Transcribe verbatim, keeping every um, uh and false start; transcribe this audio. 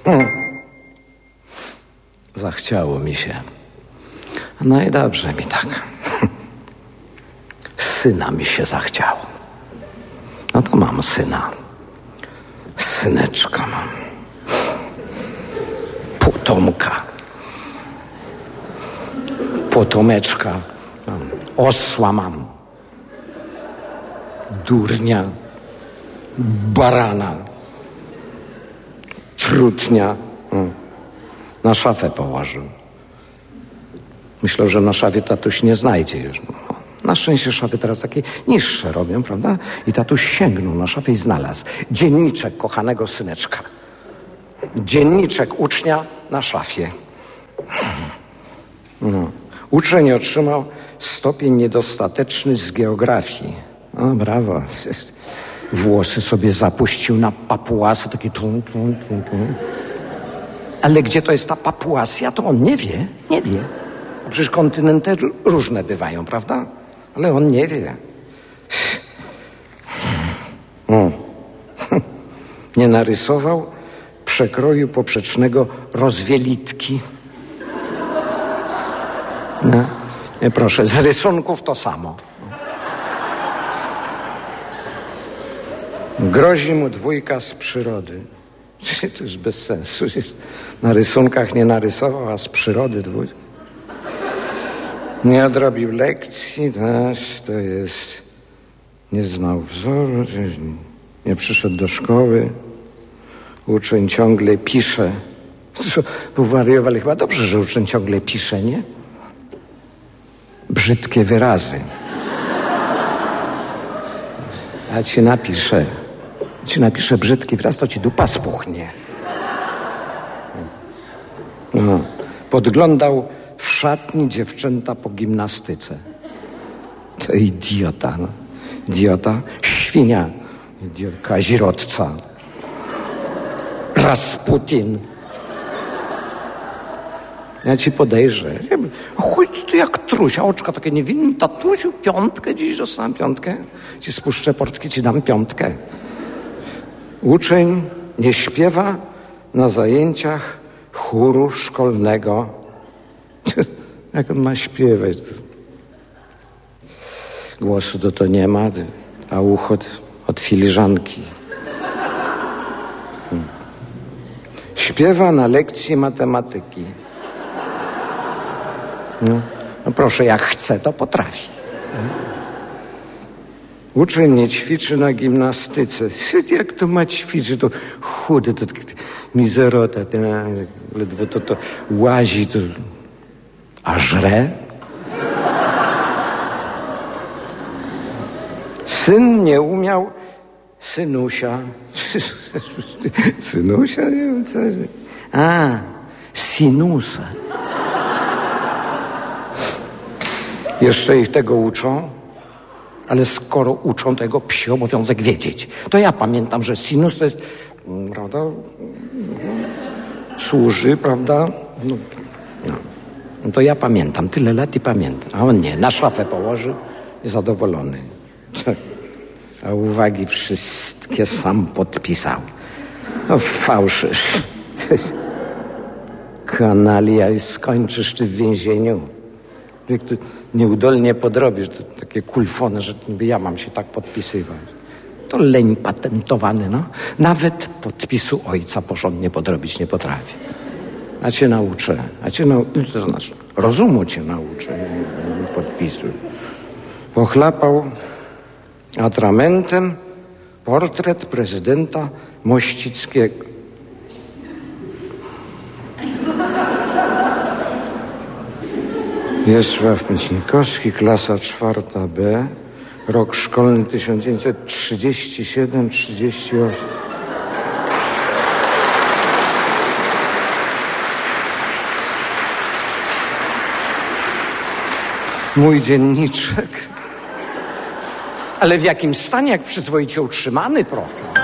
Zachciało mi się. No i dobrze mi tak. Syna mi się zachciało. No to mam syna. Syneczka mam. Potomka. Potomeczka mam. Osła mam. Durnia. Barana. Trutnia. Na szafę położył. Myślał, że na szafie tatuś nie znajdzie już. Na szczęście szafy teraz takie niższe robią, prawda? I tatuś sięgnął na szafę i znalazł dzienniczek kochanego syneczka. Dzienniczek ucznia na szafie. No. Uczeń otrzymał stopień niedostateczny z geografii. O, brawo. Włosy sobie zapuścił na papuasy, taki tum, tum, tum, tum. Ale gdzie to jest ta Papuasja, to on nie wie, nie wie. Przecież kontynenty różne bywają, prawda? Ale on nie wie. O. Nie narysował przekroju poprzecznego rozwielitki. No. Nie, proszę, z rysunków to samo. Grozi mu dwójka z przyrody. To już bez sensu. Na rysunkach nie narysował, a z przyrody dwójka. Nie odrobił lekcji, też to jest... Nie znał wzoru, nie przyszedł do szkoły. Uczeń ciągle pisze. Powariowali chyba. Dobrze, że uczeń ciągle pisze, nie? Brzydkie wyrazy. A ci napiszę. Ci napiszę brzydki wyraz, to ci dupa spuchnie. No. Podglądał w szatni dziewczęta po gimnastyce. To idiota, no. Idiota, świnia, idiotka, kazirodca, Rasputin. Ja ci podejrzę. Chodź tu jak trusia, oczka takie niewinne. Tatusiu, piątkę dziś dostałem, piątkę. Ci spuszczę portki, ci dam piątkę. Uczeń nie śpiewa na zajęciach chóru szkolnego. Jak on ma śpiewać? Głosu to to nie ma, a ucho od filiżanki. Śpiewa na lekcji matematyki. No, no proszę, jak chce, to potrafi. Uczeń nie ćwiczy na gimnastyce. Jak to ma ćwiczyć? To chudy, to mizerota, to, ledwo to, to łazi, to... A żre? Syn nie umiał synusia. Synusia? Nie wiem, co... A, sinusa. Jeszcze ich tego uczą, ale skoro uczą, to jego psi obowiązek wiedzieć. To ja pamiętam, że sinus to jest, prawda, służy, prawda, no, no. No to ja pamiętam, tyle lat i pamiętam. A on nie, na szafę położył i zadowolony. A uwagi wszystkie sam podpisał. No fałszysz. Kanalia i skończysz ty w więzieniu. Jak ty nieudolnie podrobisz, to takie kulfony, że niby ja mam się tak podpisywać. To leń patentowany, no. Nawet podpisu ojca porządnie podrobić nie potrafi. A cię nauczę. A cię nauczę. To znaczy, rozumu cię nauczę. Podpisu. Pochlapał atramentem portret prezydenta Mościckiego. Wiesław Myślikowski, klasa czwarta B, rok szkolny tysiąc dziewięćset trzydziesty siódmy trzydziesty osiem. Mój dzienniczek. Ale w jakim stanie, jak przyzwoicie utrzymany, proszę.